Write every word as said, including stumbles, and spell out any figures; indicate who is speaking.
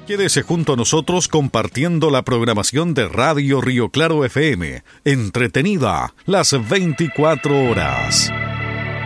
Speaker 1: Quédese junto a nosotros compartiendo la programación de Radio Río Claro F M, entretenida las veinticuatro horas.